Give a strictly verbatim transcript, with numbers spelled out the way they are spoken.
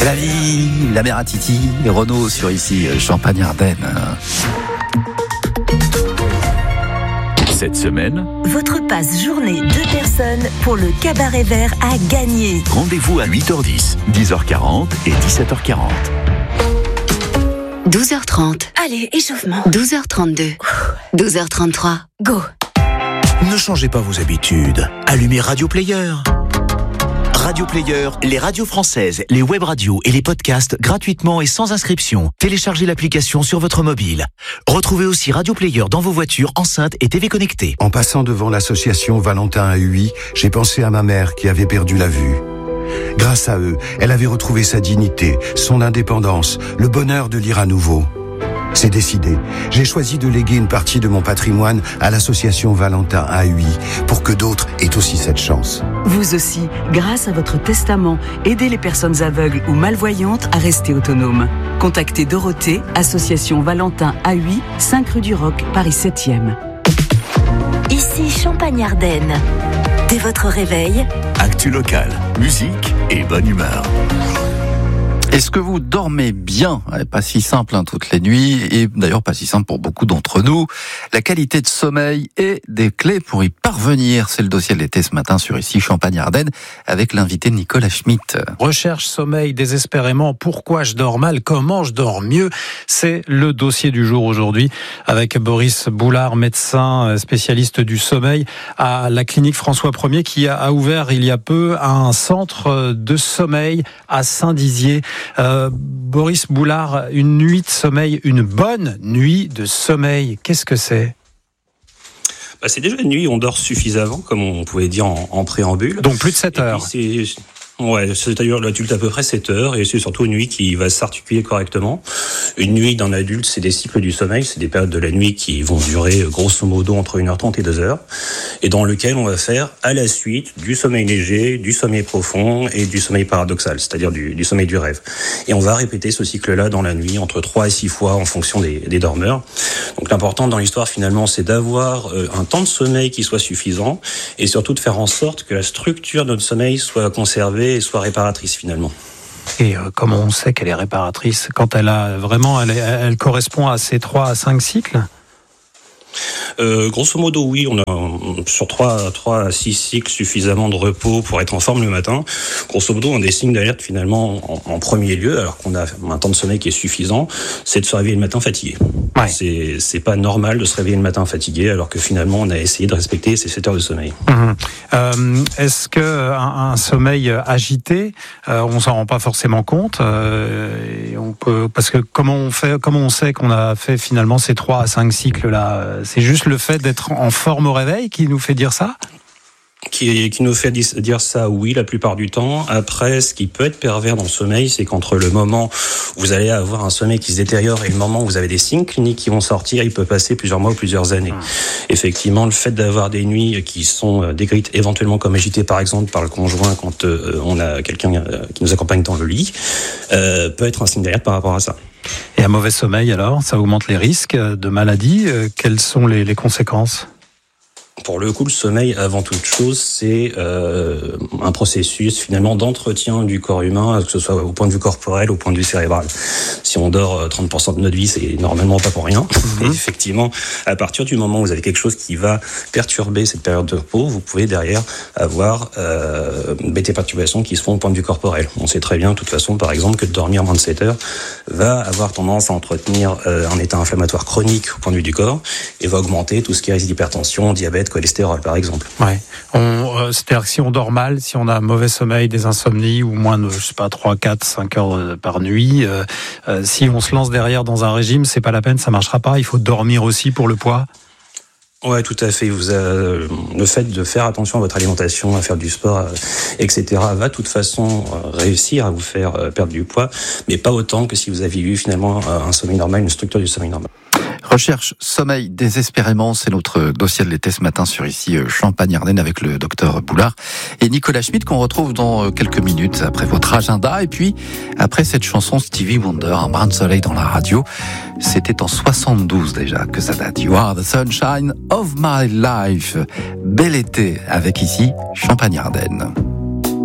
La vie, la mer à Titi, Renaud sur ici, Champagne-Ardenne. Cette semaine, votre passe journée deux personnes pour le Cabaret Vert à gagner. Rendez-vous à huit heures dix, dix heures quarante et dix-sept heures quarante. douze heures trente. Allez, échauffement. douze heures trente-deux. douze heures trente-trois. Go. Ne changez pas vos habitudes. Allumez Radio Player. Radio Player, les radios françaises, les web radios et les podcasts gratuitement et sans inscription. Téléchargez l'application sur votre mobile. Retrouvez aussi Radio Player dans vos voitures, enceintes et T V connectées. En passant devant l'association Valentin à Huy, j'ai pensé à ma mère qui avait perdu la vue. Grâce à eux, elle avait retrouvé sa dignité, son indépendance, le bonheur de lire à nouveau. C'est décidé. J'ai choisi de léguer une partie de mon patrimoine à l'association Valentin à Huy pour que d'autres aient aussi cette chance. Vous aussi, grâce à votre testament, aidez les personnes aveugles ou malvoyantes à rester autonomes. Contactez Dorothée, association Valentin à Huy, cinq rue du Roc, Paris septième. Ici Champagne-Ardenne. Dès votre réveil, Actu locale, musique et bonne humeur. Est-ce que vous dormez bien ? Pas si simple hein, toutes les nuits, et d'ailleurs pas si simple pour beaucoup d'entre nous. La qualité de sommeil et des clés pour y parvenir. C'est le dossier de l'été ce matin sur ici Champagne-Ardenne avec l'invité Nicolas Schmitt. Recherche sommeil désespérément. Pourquoi je dors mal ? Comment je dors mieux ? C'est le dossier du jour aujourd'hui avec Boris Boulard, médecin spécialiste du sommeil à la clinique François Ier qui a ouvert il y a peu un centre de sommeil à Saint-Dizier. Euh, Boris Boulard, une nuit de sommeil, une bonne nuit de sommeil, qu'est-ce que c'est ? Bah, c'est déjà une nuit où on dort suffisamment, comme on pouvait dire en, en préambule. Donc plus de sept heures. C'est, ouais, c'est-à-dire l'adulte à peu près sept heures, et c'est surtout une nuit qui va s'articuler correctement. Une nuit d'un adulte, c'est des cycles du sommeil, c'est des périodes de la nuit qui vont durer grosso modo entre une heure trente et deux heures, et dans lequel on va faire à la suite du sommeil léger, du sommeil profond et du sommeil paradoxal, c'est-à-dire du, du sommeil du rêve. Et on va répéter ce cycle-là dans la nuit entre trois et six fois en fonction des, des dormeurs. Donc l'important dans l'histoire finalement, c'est d'avoir euh, un temps de sommeil qui soit suffisant, et surtout de faire en sorte que la structure de notre sommeil soit conservée et soit réparatrice finalement. Et euh, comment on sait qu'elle est réparatrice ? Quand elle a vraiment, elle, elle correspond à ces trois à cinq cycles ? Euh, grosso modo, oui, on a sur trois à six cycles suffisamment de repos pour être en forme le matin. Grosso modo, un des signes d'alerte finalement en, en premier lieu, alors qu'on a un temps de sommeil qui est suffisant, c'est de se réveiller le matin fatigué. Ouais. C'est, c'est pas normal de se réveiller le matin fatigué alors que finalement on a essayé de respecter ces sept heures de sommeil. Mmh. Euh, est-ce que un, un sommeil agité, euh, on s'en rend pas forcément compte euh, et on peut, parce que comment on fait, comment on sait qu'on a fait finalement ces trois à cinq cycles là ? C'est juste le fait d'être en forme au réveil qui nous fait dire ça ? Qui, qui nous fait dire ça, oui, la plupart du temps. Après, ce qui peut être pervers dans le sommeil, c'est qu'entre le moment où vous allez avoir un sommeil qui se détériore et le moment où vous avez des signes cliniques qui vont sortir, il peut passer plusieurs mois ou plusieurs années. Mmh. Effectivement, le fait d'avoir des nuits qui sont décrites éventuellement comme agitées, par exemple, par le conjoint quand euh, on a quelqu'un euh, qui nous accompagne dans le lit, euh, peut être un signe d'alerte par rapport à ça. Et un mauvais sommeil, alors, ça augmente les risques de maladie. Euh, quelles sont les, les conséquences ? Pour le coup, le sommeil, avant toute chose, c'est euh, un processus finalement d'entretien du corps humain, que ce soit au point de vue corporel, au point de vue cérébral. Si on dort trente pour cent de notre vie, c'est normalement pas pour rien. Mmh. Et effectivement, à partir du moment où vous avez quelque chose qui va perturber cette période de repos, vous pouvez derrière avoir euh, des perturbations qui se font au point de vue corporel. On sait très bien, de toute façon, par exemple, que de dormir moins de sept heures va avoir tendance à entretenir euh, un état inflammatoire chronique au point de vue du corps et va augmenter tout ce qui est risque d'hypertension, diabète, cholestérol par exemple. Ouais. On, euh, c'est-à-dire que si on dort mal, si on a un mauvais sommeil, des insomnies ou moins de, je sais pas, trois, quatre, cinq heures euh, par nuit, euh, euh, si on se lance derrière dans un régime, c'est pas la peine, ça marchera pas. Il faut dormir aussi pour le poids. Ouais, tout à fait. Vous avez, le fait de faire attention à votre alimentation, à faire du sport, euh, et cetera, va de toute façon euh, réussir à vous faire euh, perdre du poids, mais pas autant que si vous aviez eu finalement euh, un sommeil normal, une structure du sommeil normal. Recherche sommeil désespérément, c'est notre dossier de l'été ce matin sur ici Champagne-Ardenne avec le docteur Boulard et Nicolas Schmitt qu'on retrouve dans quelques minutes après votre agenda et puis après cette chanson Stevie Wonder, un brin de soleil dans la radio. C'était en soixante-douze déjà que ça date. You are the sunshine of my life. Bel été avec ici Champagne-Ardenne.